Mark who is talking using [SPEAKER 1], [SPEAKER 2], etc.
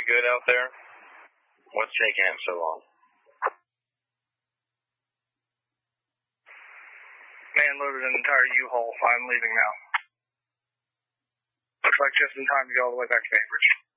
[SPEAKER 1] good out there? What's taking him so long?
[SPEAKER 2] Man loaded an entire U-Haul. I'm leaving now. Looks like just in time to go all the way back to Bainbridge.